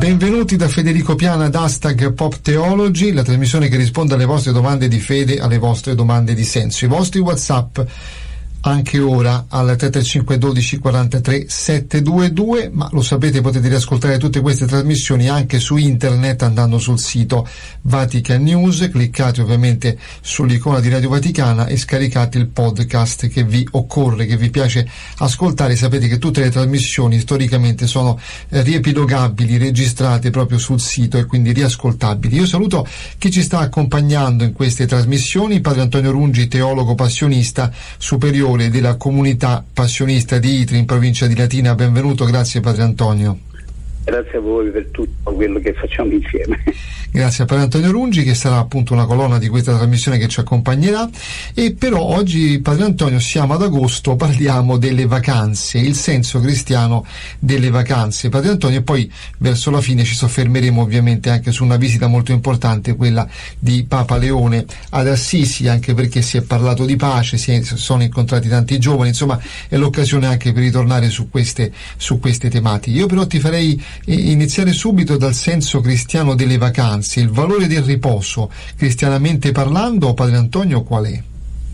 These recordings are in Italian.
Benvenuti da Federico Piana ad Hashtag Pop Theology, la trasmissione che risponde alle vostre domande di fede, alle vostre domande di senso. I vostri WhatsApp anche ora al 335 12 43 722, ma lo sapete, potete riascoltare tutte queste trasmissioni anche su internet andando sul sito Vatican News, cliccate ovviamente sull'icona di Radio Vaticana e scaricate il podcast che vi occorre, che vi piace ascoltare. Sapete che tutte le trasmissioni storicamente sono riepilogabili, registrate proprio sul sito e quindi riascoltabili. Io saluto chi ci sta accompagnando in queste trasmissioni, Padre Antonio Rungi, teologo passionista, superiore della comunità passionista di Itri in provincia di Latina. Benvenuto, grazie Padre Antonio. Grazie a voi per tutto quello che facciamo insieme. Grazie a Padre Antonio Rungi, che sarà appunto una colonna di questa trasmissione che ci accompagnerà. E però oggi, Padre Antonio, siamo ad agosto, parliamo delle vacanze, il senso cristiano delle vacanze. Padre Antonio, e poi verso la fine ci soffermeremo ovviamente anche su una visita molto importante, quella di Papa Leone ad Assisi, anche perché si è parlato di pace, si sono incontrati tanti giovani, insomma è l'occasione anche per ritornare su queste tematiche. Io però ti farei iniziare subito dal senso cristiano delle vacanze, il valore del riposo, cristianamente parlando, Padre Antonio, qual è?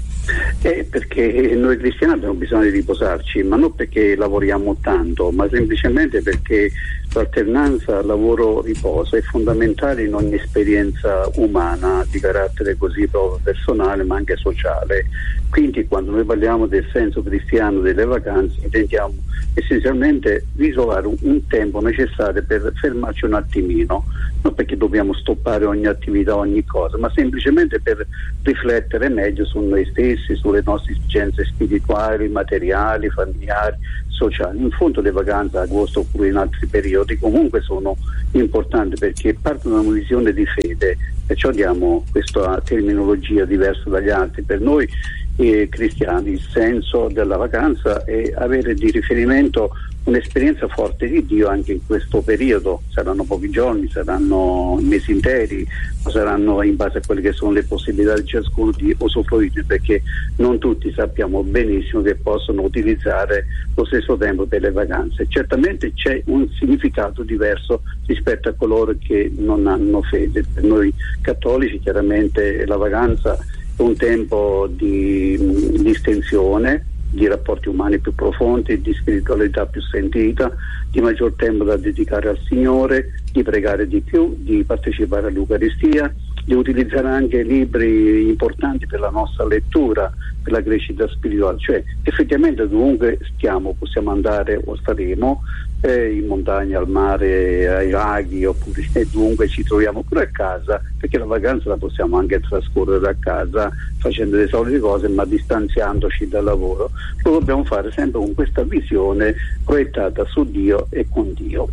Perché noi cristiani abbiamo bisogno di riposarci, ma non perché lavoriamo tanto, ma semplicemente perché l'alternanza lavoro-riposo è fondamentale in ogni esperienza umana di carattere così proprio personale ma anche sociale. Quindi quando noi parliamo del senso cristiano delle vacanze intendiamo essenzialmente isolare un tempo necessario per fermarci un attimino, non perché dobbiamo stoppare ogni attività, ogni cosa, ma semplicemente per riflettere meglio su noi stessi, sulle nostre esigenze spirituali, materiali, familiari, sociali. In fondo le vacanze, agosto oppure in altri periodi, comunque sono importanti perché partono da una visione di fede, perciò diamo questa terminologia diversa dagli altri. Per noi cristiani il senso della vacanza è avere di riferimento un'esperienza forte di Dio anche in questo periodo. Saranno pochi giorni, saranno mesi interi, o saranno in base a quelle che sono le possibilità di ciascuno di usufruire, perché non tutti sappiamo benissimo che possono utilizzare lo stesso tempo per le vacanze. Certamente c'è un significato diverso rispetto a coloro che non hanno fede. Per noi cattolici chiaramente la vacanza è un tempo di distensione, di rapporti umani più profondi, di spiritualità più sentita, di maggior tempo da dedicare al Signore, di pregare di più, di partecipare all'Eucaristia, di utilizzare anche libri importanti per la nostra lettura, per la crescita spirituale. Cioè effettivamente dovunque stiamo possiamo andare o staremo, in montagna, al mare, ai laghi, oppure dovunque ci troviamo, pure a casa, perché la vacanza la possiamo anche trascorrere a casa facendo le solite cose ma distanziandoci dal lavoro. Lo dobbiamo fare sempre con questa visione proiettata su Dio e con Dio.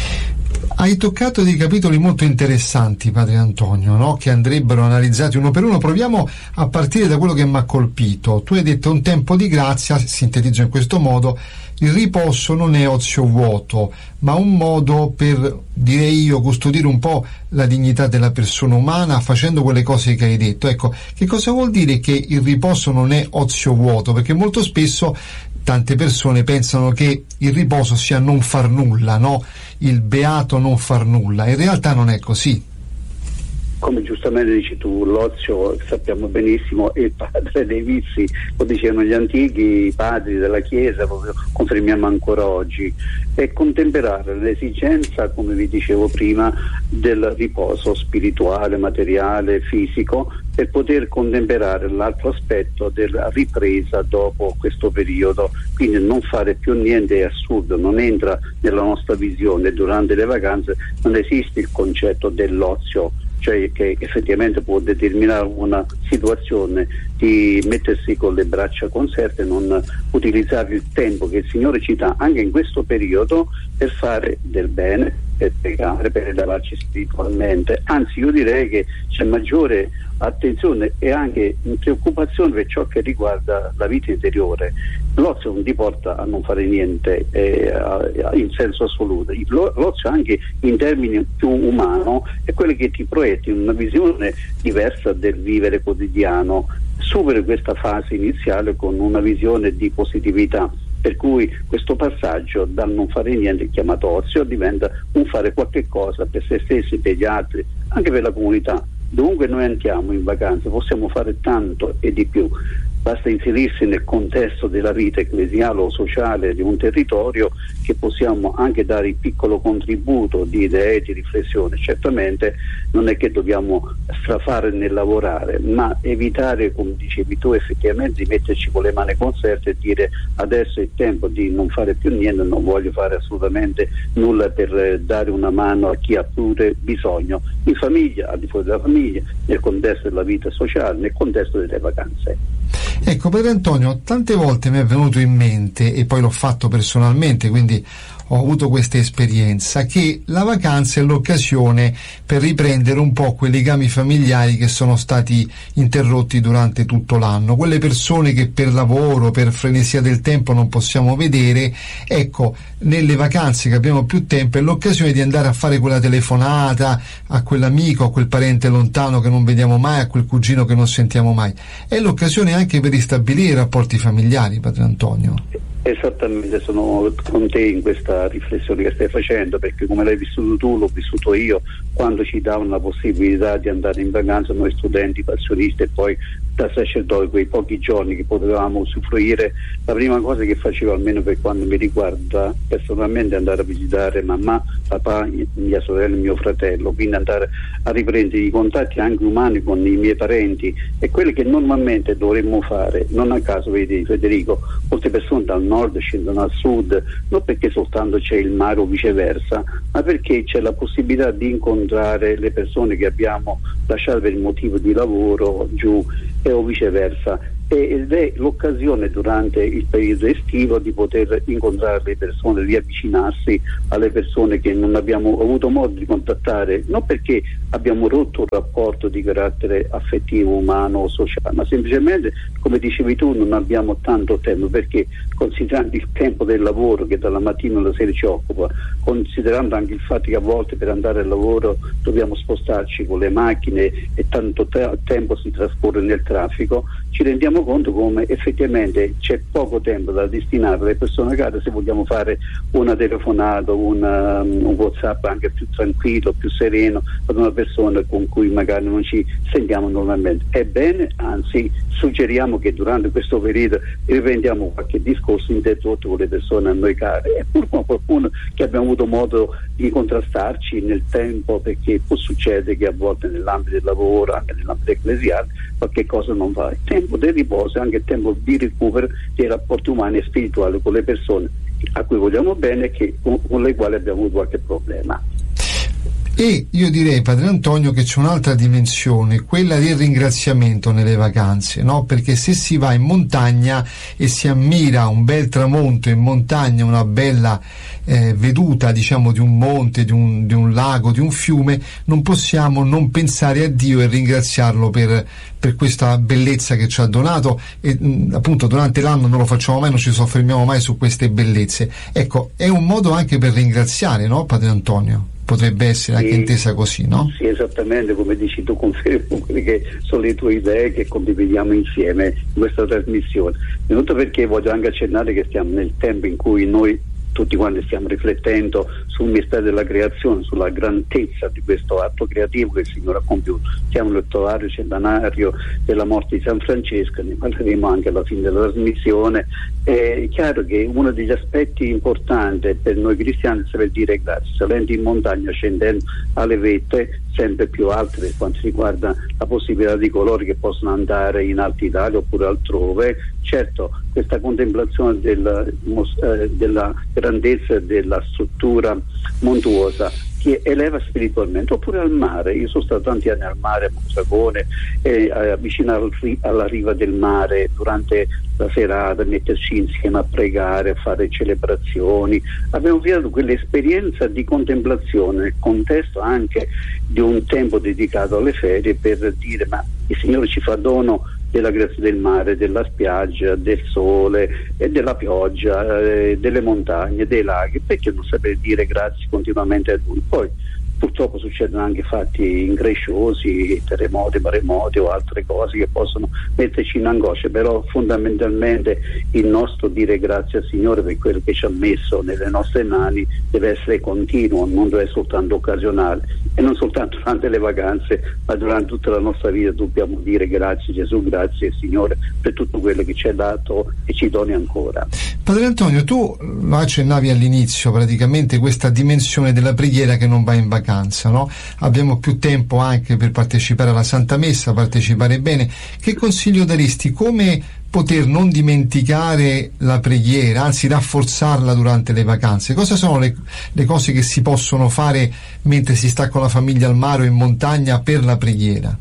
Hai toccato dei capitoli molto interessanti, Padre Antonio, no? Che andrebbero analizzati uno per uno. Proviamo a partire da quello che mi ha colpito. Tu hai detto un tempo di grazia, sintetizzo in questo modo: il riposo non è ozio vuoto, ma un modo per, direi io, custodire un po' la dignità della persona umana facendo quelle cose che hai detto. Ecco, che cosa vuol dire che il riposo non è ozio vuoto? Perché molto spesso tante persone pensano che il riposo sia non far nulla, no? Il beato non far nulla. In realtà non è così. Come giustamente dici tu, l'ozio sappiamo benissimo è il padre dei vizi, lo dicevano gli antichi padri della Chiesa, proprio confermiamo ancora oggi. E contemperare l'esigenza, come vi dicevo prima, del riposo spirituale, materiale, fisico, per poter contemperare l'altro aspetto della ripresa dopo questo periodo. Quindi non fare più niente è assurdo, non entra nella nostra visione. Durante le vacanze non esiste il concetto dell'ozio, cioè che effettivamente può determinare una situazione di mettersi con le braccia conserte, non utilizzare il tempo che il Signore ci dà anche in questo periodo per fare del bene, per pregare, per elevarci spiritualmente. Anzi, io direi che c'è maggiore attenzione e anche preoccupazione per ciò che riguarda la vita interiore. L'ozio non ti porta a non fare niente in senso assoluto. L'ozio anche in termini più umano è quello che ti proietti in una visione diversa del vivere quotidiano. Superi questa fase iniziale con una visione di positività, per cui questo passaggio dal non fare niente chiamato ozio diventa un fare qualche cosa per se stessi, per gli altri, anche per la comunità. Dovunque noi andiamo in vacanza possiamo fare tanto e di più, basta inserirsi nel contesto della vita ecclesiale o sociale di un territorio, che possiamo anche dare il piccolo contributo di idee, di riflessione. Certamente non è che dobbiamo strafare nel lavorare, ma evitare, come dicevi tu, effettivamente di metterci con le mani conserte e dire adesso è il tempo di non fare più niente, non voglio fare assolutamente nulla per dare una mano a chi ha pure bisogno, in famiglia, al di fuori della famiglia, nel contesto della vita sociale, nel contesto delle vacanze. Ecco, Padre Antonio, tante volte mi è venuto in mente, e poi l'ho fatto personalmente, quindi ho avuto questa esperienza, che la vacanza è l'occasione per riprendere un po' quei legami familiari che sono stati interrotti durante tutto l'anno, quelle persone che per lavoro, per frenesia del tempo non possiamo vedere. Ecco, nelle vacanze che abbiamo più tempo è l'occasione di andare a fare quella telefonata a quell'amico, a quel parente lontano che non vediamo mai, a quel cugino che non sentiamo mai. È l'occasione anche per ristabilire i rapporti familiari, Padre Antonio. Esattamente, sono con te in questa riflessione che stai facendo, perché come l'hai vissuto tu, l'ho vissuto io, quando ci davano la possibilità di andare in vacanza noi studenti, passionisti e poi da sacerdote, quei pochi giorni che potevamo usufruire, la prima cosa che facevo, almeno per quanto mi riguarda personalmente, è andare a visitare mamma, papà, mia sorella e mio fratello, quindi andare a riprendere i contatti anche umani con i miei parenti, e quelli che normalmente dovremmo fare. Non a caso, vedi Federico, molte persone dal nord scendono al sud, non perché soltanto c'è il mare o viceversa, ma perché c'è la possibilità di incontrare le persone che abbiamo lasciato per il motivo di lavoro giù, o viceversa, ed è l'occasione durante il periodo estivo di poter incontrare le persone, riavvicinarsi alle persone che non abbiamo avuto modo di contattare, non perché abbiamo rotto un rapporto di carattere affettivo, umano o sociale, ma semplicemente, come dicevi tu, non abbiamo tanto tempo, perché considerando il tempo del lavoro che dalla mattina alla sera ci occupa, considerando anche il fatto che a volte per andare al lavoro dobbiamo spostarci con le macchine e tanto tempo si trascorre nel traffico, ci rendiamo conto come effettivamente c'è poco tempo da destinare alle persone care se vogliamo fare una telefonata, un WhatsApp anche più tranquillo, più sereno ad una persona con cui magari non ci sentiamo normalmente. Ebbene, anzi, suggeriamo che durante questo periodo riprendiamo qualche discorso interrotto con le persone a noi care, e pur con qualcuno che abbiamo avuto modo di contrastarci nel tempo, perché può succedere che a volte nell'ambito del lavoro, anche nell'ambito ecclesiale, qualche cosa non va. Il tempo del riposo è anche il tempo di recupero dei rapporti umani e spirituali con le persone a cui vogliamo bene e con le quali abbiamo avuto qualche problema. E io direi, Padre Antonio, che c'è un'altra dimensione, quella del ringraziamento nelle vacanze, no? Perché se si va in montagna e si ammira un bel tramonto in montagna, una bella veduta, diciamo, di un monte, di un lago, di un fiume, non possiamo non pensare a Dio e ringraziarlo per questa bellezza che ci ha donato, e appunto durante l'anno non lo facciamo mai, non ci soffermiamo mai su queste bellezze. Ecco, è un modo anche per ringraziare, no, Padre Antonio? Potrebbe essere anche intesa così, no? Sì, esattamente, come dici tu, confermo quelle che sono le tue idee che condividiamo insieme in questa trasmissione. Innanzitutto perché voglio anche accennare che stiamo nel tempo in cui noi tutti quanti stiamo riflettendo sul mistero della creazione, sulla grandezza di questo atto creativo che il Signore ha compiuto. Siamo nell'ottavario centenario della morte di San Francesco, ne parleremo anche alla fine della trasmissione. È chiaro che uno degli aspetti importanti per noi cristiani è saper dire grazie, salendo in montagna, scendendo alle vette sempre più alte per quanto riguarda la possibilità di coloro che possono andare in Alta Italia oppure altrove. Certo, questa contemplazione della grandezza della struttura montuosa che eleva spiritualmente, oppure al mare. Io sono stato tanti anni al mare a Monzagone, vicino alla riva del mare, durante la serata metterci insieme a pregare, a fare celebrazioni. Abbiamo visto quell'esperienza di contemplazione nel contesto anche di un tempo dedicato alle ferie, per dire ma il Signore ci fa dono della grazia del mare, della spiaggia, del sole e della pioggia, delle montagne, dei laghi, perché non sapere dire grazie continuamente a Lui? Poi purtroppo succedono anche fatti incresciosi, terremoti, maremoti o altre cose che possono metterci in angoscia, però fondamentalmente il nostro dire grazie al Signore per quello che ci ha messo nelle nostre mani deve essere continuo, non deve essere soltanto occasionale, e non soltanto durante le vacanze, ma durante tutta la nostra vita dobbiamo dire grazie Gesù, grazie Signore per tutto quello che ci ha dato e ci doni ancora. Padre Antonio, tu lo accennavi all'inizio, praticamente questa dimensione della preghiera che non va in vacanza, no? Abbiamo più tempo anche per partecipare alla Santa Messa, partecipare bene. Che consiglio daresti? Come poter non dimenticare la preghiera, anzi rafforzarla durante le vacanze? Cosa sono le cose che si possono fare mentre si sta con la famiglia al mare o in montagna per la preghiera?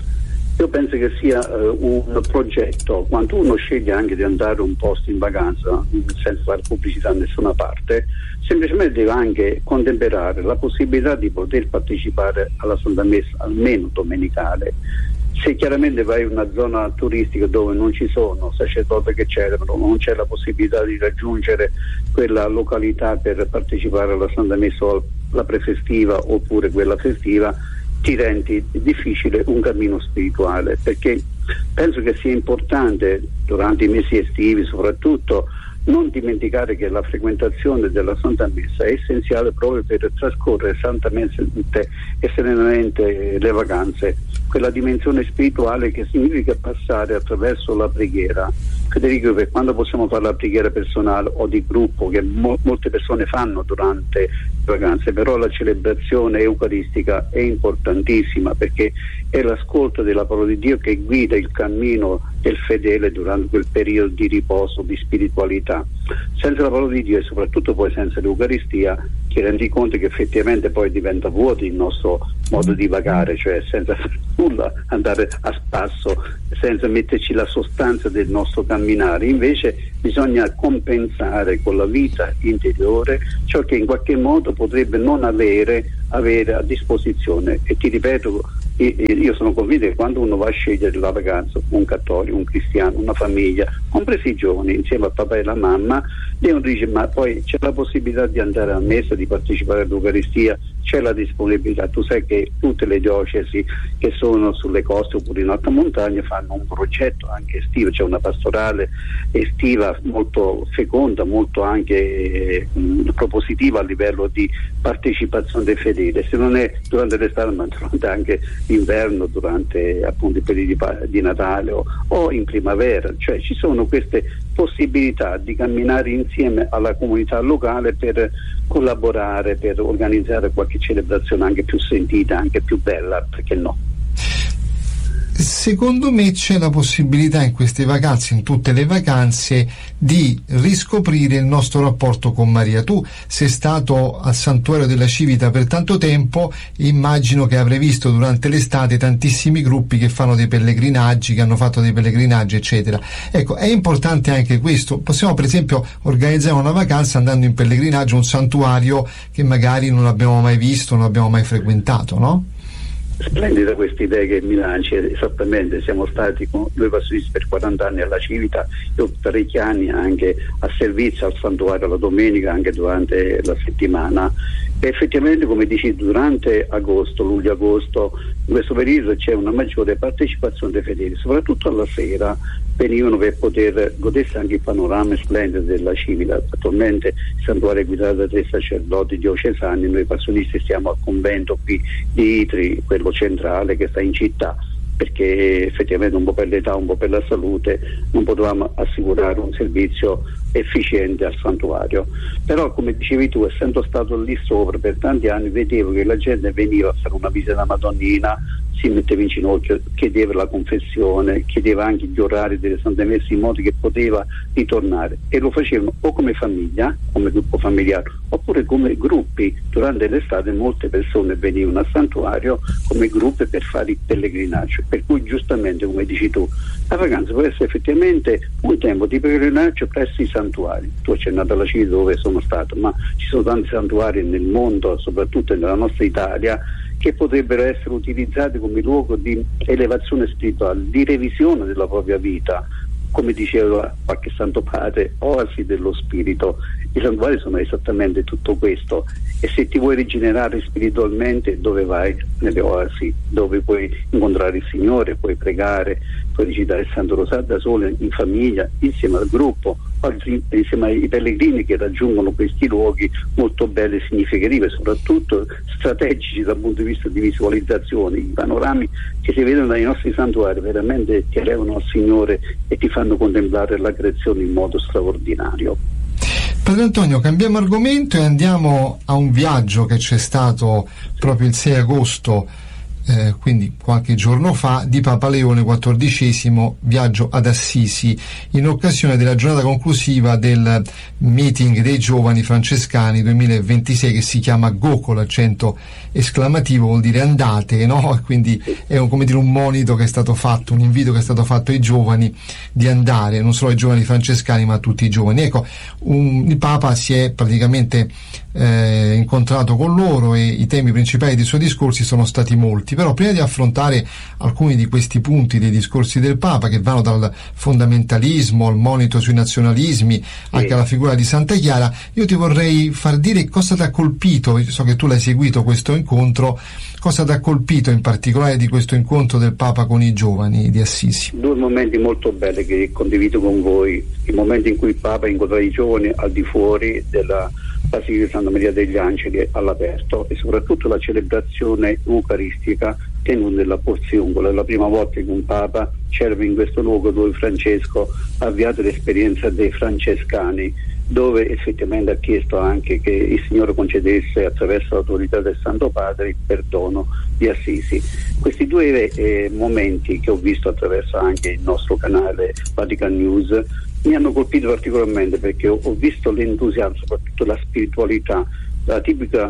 Io penso che sia un progetto. Quando uno sceglie anche di andare a un posto in vacanza senza fare pubblicità da nessuna parte, semplicemente deve anche contemperare la possibilità di poter partecipare alla Santa Messa almeno domenicale. Se chiaramente vai in una zona turistica dove non ci sono sacerdoti che celebrano, non c'è la possibilità di raggiungere quella località per partecipare alla Santa Messa o alla prefestiva oppure quella festiva, ti rendi difficile un cammino spirituale, perché penso che sia importante durante i mesi estivi soprattutto non dimenticare che la frequentazione della Santa Messa è essenziale proprio per trascorrere santamente e serenamente le vacanze, quella dimensione spirituale che significa passare attraverso la preghiera. Federico, per quando possiamo fare la preghiera personale o di gruppo, che molte persone fanno durante le vacanze, però la celebrazione eucaristica è importantissima, perché è l'ascolto della parola di Dio che guida il cammino del fedele durante quel periodo di riposo, di spiritualità. Senza la parola di Dio e soprattutto poi senza l'Eucaristia ti rendi conto che effettivamente poi diventa vuoto il nostro modo di vagare, cioè senza nulla andare a spasso, senza metterci la sostanza del nostro camminare. Invece bisogna compensare con la vita interiore ciò che in qualche modo potrebbe non avere a disposizione. E ti ripeto, io sono convinto che quando uno va a scegliere la vacanza, un cattolico, un cristiano, una famiglia, compresi i giovani, insieme al papà e alla mamma, uno dice ma poi c'è la possibilità di andare a messa, di partecipare all'Eucaristia, c'è la disponibilità. Tu sai che tutte le diocesi che sono sulle coste oppure in alta montagna fanno un progetto anche estivo, c'è una pastorale estiva molto feconda, molto anche propositiva a livello di partecipazione dei fedeli, se non è durante l'estate ma durante anche l'inverno, durante appunto i periodi di Natale o in primavera. Cioè ci sono queste possibilità di camminare insieme alla comunità locale per collaborare, per organizzare qualche celebrazione anche più sentita, anche più bella, perché no? Secondo me c'è la possibilità in queste vacanze, in tutte le vacanze, di riscoprire il nostro rapporto con Maria. Tu sei stato al Santuario della Civita per tanto tempo, immagino che avrai visto durante l'estate tantissimi gruppi che fanno dei pellegrinaggi, che hanno fatto dei pellegrinaggi, eccetera. Ecco, è importante anche questo. Possiamo per esempio organizzare una vacanza andando in pellegrinaggio a un santuario che magari non abbiamo mai visto, non abbiamo mai frequentato, no? Splendida questa idea che mi lanci, esattamente. Siamo stati con due passionisti per 40 anni alla Civita, io parecchi anni anche a servizio al santuario la domenica, anche durante la settimana. E effettivamente, come dici, durante agosto, luglio-agosto, in questo periodo c'è una maggiore partecipazione dei fedeli, soprattutto alla sera venivano per poter godersi anche il panorama splendido della Civita. Attualmente il santuario è guidato da 3 sacerdoti diocesani, noi passionisti stiamo al convento qui di Itri, quello centrale che sta in città, perché effettivamente un po' per l'età, un po' per la salute non potevamo assicurare un servizio efficiente al santuario. Però come dicevi tu, essendo stato lì sopra per tanti anni, vedevo che la gente veniva a fare una visita alla Madonnina, si metteva in ginocchio, chiedeva la confessione, chiedeva anche gli orari delle Sante Messe in modo che poteva ritornare, e lo facevano o come famiglia, come gruppo familiare, oppure come gruppi. Durante l'estate molte persone venivano al santuario come gruppi per fare il pellegrinaggio, per cui giustamente, come dici tu, la vacanza può essere effettivamente un tempo di pellegrinaggio presso i santuari. Tu hai accennato alla Civita dove sono stato, ma ci sono tanti santuari nel mondo, soprattutto nella nostra Italia, che potrebbero essere utilizzati come luogo di elevazione spirituale, di revisione della propria vita, come diceva qualche Santo Padre, oasi dello spirito. I santuari sono esattamente tutto questo, e se ti vuoi rigenerare spiritualmente, dove vai? Nelle oasi, dove puoi incontrare il Signore, puoi pregare, puoi recitare il Santo Rosario da solo, in famiglia, insieme al gruppo, insieme ai pellegrini che raggiungono questi luoghi molto belli e significativi, soprattutto strategici dal punto di vista di visualizzazione. I panorami che si vedono dai nostri santuari veramente ti elevano al Signore e ti fanno contemplare la creazione in modo straordinario. Padre Antonio, cambiamo argomento e andiamo a un viaggio che c'è stato proprio il 6 agosto, quindi qualche giorno fa, di Papa Leone XIV, viaggio ad Assisi, in occasione della giornata conclusiva del meeting dei giovani francescani 2026, che si chiama Go, con l'accento esclamativo, vuol dire andate, no? Quindi è un monito che è stato fatto, un invito che è stato fatto ai giovani di andare, non solo ai giovani francescani ma a tutti i giovani. Ecco, il Papa si è praticamente incontrato con loro, e i temi principali dei suoi discorsi sono stati molti. Però prima di affrontare alcuni di questi punti dei discorsi del Papa, che vanno dal fondamentalismo al monito sui nazionalismi, anche alla figura di Santa Chiara, io ti vorrei far dire cosa ti ha colpito. Io so che tu l'hai seguito questo incontro, cosa ti ha colpito in particolare di questo incontro del Papa con i giovani di Assisi? Due momenti molto belli che condivido con voi: il momento in cui il Papa incontra i giovani al di fuori della Basilica di Santa Maria degli Angeli all'aperto, e soprattutto la celebrazione eucaristica tenuta nella Porziungola. È la prima volta che un Papa celebra in questo luogo dove Francesco ha avviato l'esperienza dei francescani, dove effettivamente ha chiesto anche che il Signore concedesse, attraverso l'autorità del Santo Padre, il perdono di Assisi. Questi due momenti, che ho visto attraverso anche il nostro canale Vatican News, mi hanno colpito particolarmente, perché ho visto l'entusiasmo, soprattutto la spiritualità, la tipica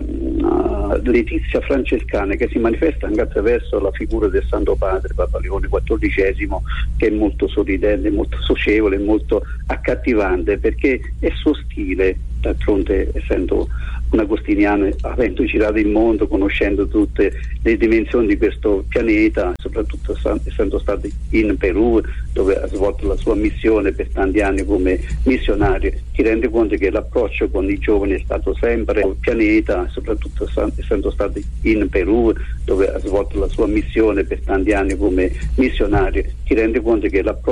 letizia francescana, che si manifesta anche attraverso la figura del Santo Padre Papa Leone XIV, che è molto sorridente, molto socievole, molto accattivante, perché è suo stile. D'altronde, essendo un agostiniano, avendo girato il mondo, conoscendo tutte le dimensioni di questo pianeta, soprattutto essendo stato in Perù, dove ha svolto la sua missione per tanti anni come missionario, ti rende conto che l'approccio con i giovani è stato sempre il pianeta, soprattutto essendo stato in Perù, dove ha svolto la sua missione per tanti anni come missionario, ti rende conto che l'approccio